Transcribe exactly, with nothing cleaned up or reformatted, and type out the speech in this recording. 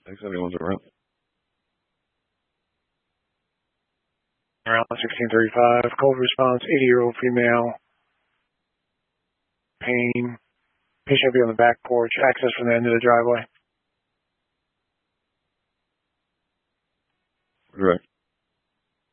six seventy-one's around. Around sixteen thirty-five, cold response, eighty-year-old female, pain. Patient will be on the back porch, access from the end of the driveway. Right.